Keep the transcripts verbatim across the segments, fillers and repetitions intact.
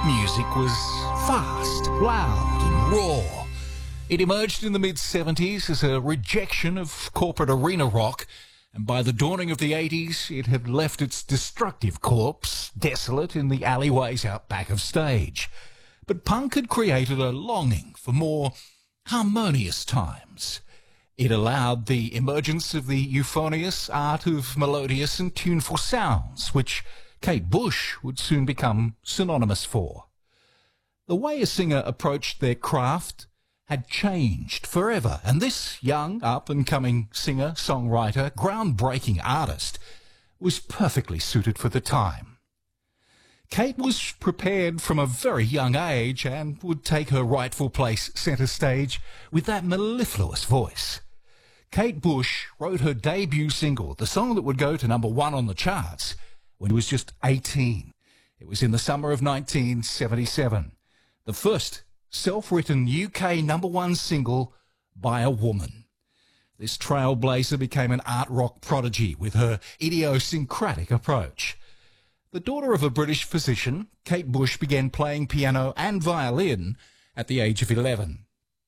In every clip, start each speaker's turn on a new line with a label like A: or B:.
A: music was fast, loud and raw. It emerged in the mid-seventies as a rejection of corporate arena rock, and by the dawning of the eighties, it had left its destructive corpse desolate in the alleyways out back of stage. But punk had created a longing for more harmonious times. It allowed the emergence of the euphonious art of melodious and tuneful sounds, which Kate Bush would soon become synonymous for. The way a singer approached their craft had changed forever, and this young, up-and-coming singer-songwriter, groundbreaking artist, was perfectly suited for the time. Kate was prepared from a very young age and would take her rightful place centre stage with that mellifluous voice. Kate Bush wrote her debut single, the song that would go to number one on the charts, when she was just eighteen. It was in the summer of nineteen seventy-seven. The first self-written U K number one single by a woman. This trailblazer became an art rock prodigy with her idiosyncratic approach. The daughter of a British physician, Kate Bush began playing piano and violin at the age of eleven.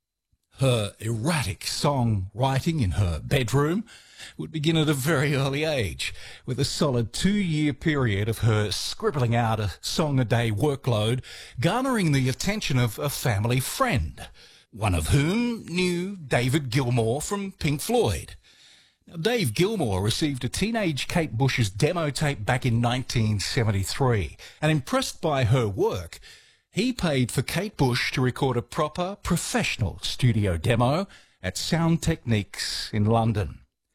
A: Her erratic song writing in her bedroom would begin at a very early age, with a solid two-year period of her scribbling out a song-a-day workload, garnering the attention of a family friend, one of whom knew David Gilmour from Pink Floyd. Now, Dave Gilmour received a teenage Kate Bush's demo tape back in nineteen seventy-three, and impressed by her work, he paid for Kate Bush to record a proper, professional studio demo at Sound Techniques in London.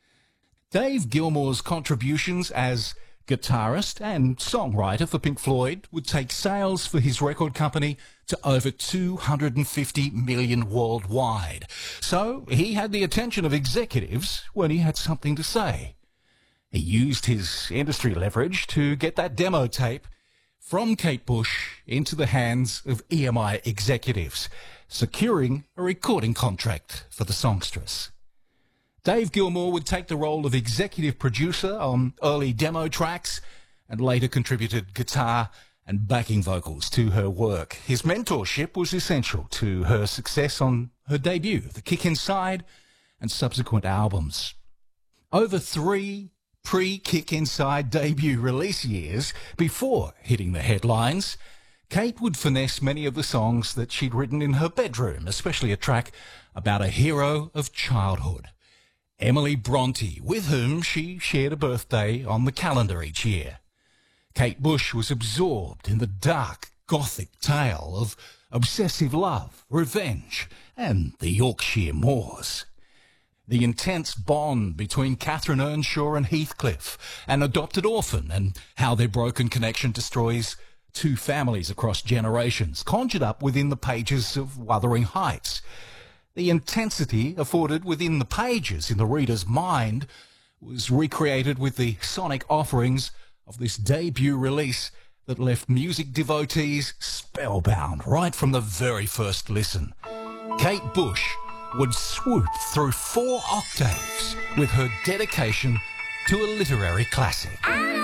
A: Dave Gilmour's contributions as guitarist and songwriter for Pink Floyd would take sales for his record company to over two hundred fifty million worldwide. So he had the attention of executives when he had something to say. He used his industry leverage to get that demo tape from Kate Bush into the hands of E M I executives, securing a recording contract for the songstress. Dave Gilmour would take the role of executive producer on early demo tracks and later contributed guitar and backing vocals to her work. His mentorship was essential to her success on her debut, The Kick Inside, and subsequent albums. Over three pre-Kick Inside debut release years before hitting the headlines, Kate would finesse many of the songs that she'd written in her bedroom, especially a track about a hero of childhood, Emily Bronte, with whom she shared a birthday on the calendar each year. Kate Bush was absorbed in the dark, gothic tale of obsessive love, revenge, and the Yorkshire moors. The intense bond between Catherine Earnshaw and Heathcliff, an adopted orphan, and how their broken connection destroys two families across generations, conjured up within the pages of Wuthering Heights. The intensity afforded within the pages in the reader's mind was recreated with the sonic offerings of this debut release that left music devotees spellbound right from the very first listen. Kate Bush would swoop through four octaves with her dedication to a literary classic.